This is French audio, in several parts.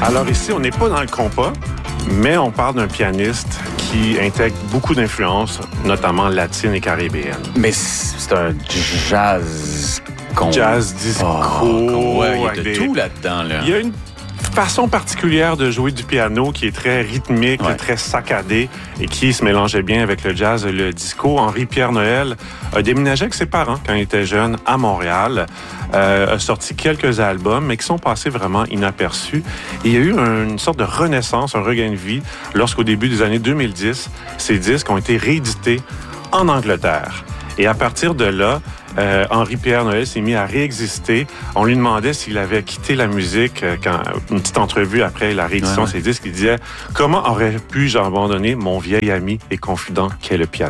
Alors ici, on n'est pas dans le compas, mais on parle d'un pianiste qui intègre beaucoup d'influences, notamment latines et caribéennes. Mais c'est un jazz... Jazz, disco... ouais, il y a de tout là-dedans. Là. Il y a une façon particulière de jouer du piano qui est très rythmique, très saccadée et qui se mélangeait bien avec le jazz et le disco. Henri-Pierre Noël a déménagé avec ses parents quand il était jeune à Montréal, a sorti quelques albums, mais qui sont passés vraiment inaperçus. Et il y a eu une sorte de renaissance, un regain de vie, lorsqu'au début des années 2010, ces disques ont été réédités en Angleterre. Et à partir de là, Henri-Pierre Noël s'est mis à réexister. On lui demandait s'il avait quitté la musique quand une petite entrevue après la réédition de ses disques. Il disait « Comment aurais-je abandonner mon vieil ami et confident qu'est le piano? »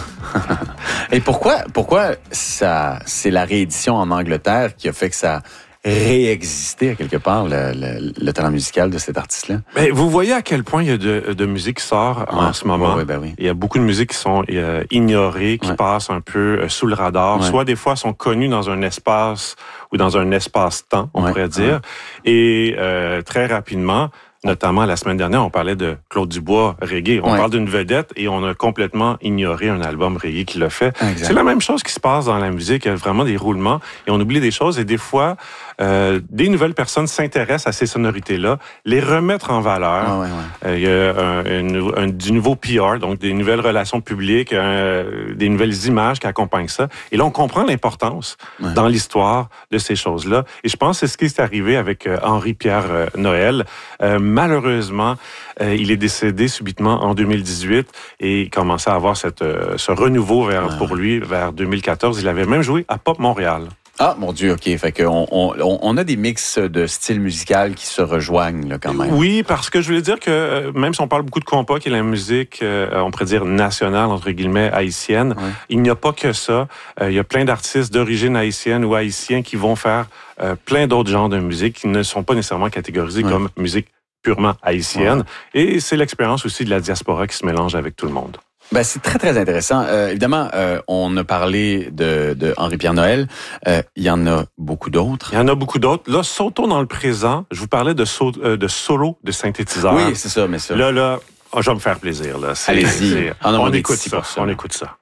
Et pourquoi c'est la réédition en Angleterre qui a fait que ça réexister à quelque part le talent musical de cet artiste-là? Mais vous voyez à quel point il y a de musique qui sort en ce moment. Oui. Il y a beaucoup de musiques qui sont ignorées, qui passent un peu sous le radar. Soit des fois sont connues dans un espace ou dans un espace-temps, on pourrait dire. Et très rapidement, notamment la semaine dernière, on parlait de Claude Dubois, reggae. On parle d'une vedette et on a complètement ignoré un album reggae qui l'a fait. Exact. C'est la même chose qui se passe dans la musique. Il y a vraiment des roulements et on oublie des choses. Et des fois, des nouvelles personnes s'intéressent à ces sonorités-là, les remettre en valeur. Il y a du nouveau PR, donc des nouvelles relations publiques, des nouvelles images qui accompagnent ça. Et là, on comprend l'importance dans l'histoire de ces choses-là. Et je pense que c'est ce qui est arrivé avec Henri-Pierre Noël. Malheureusement, il est décédé subitement en 2018 et il commençait à avoir ce renouveau pour lui vers 2014. Il avait même joué à Pop Montréal. Ah, mon Dieu, OK. Fait qu'on a des mix de styles musicaux qui se rejoignent, là, quand même. Oui, parce que je voulais dire que même si on parle beaucoup de compas, qui est la musique, on pourrait dire nationale, entre guillemets, haïtienne, il n'y a pas que ça. Il y a plein d'artistes d'origine haïtienne ou haïtiens qui vont faire plein d'autres genres de musique qui ne sont pas nécessairement catégorisés comme musique purement haïtienne. Et c'est l'expérience aussi de la diaspora qui se mélange avec tout le monde. Ben, c'est très, très intéressant. Évidemment, on a parlé de Henri-Pierre Noël. Il y en a beaucoup d'autres. Il y en a beaucoup d'autres. Là, sautons dans le présent. Je vous parlais de solo de synthétiseur. Oui, c'est ça, mais ça. Là, je vais me faire plaisir. Là. Allez-y. On écoute ça. On écoute ça.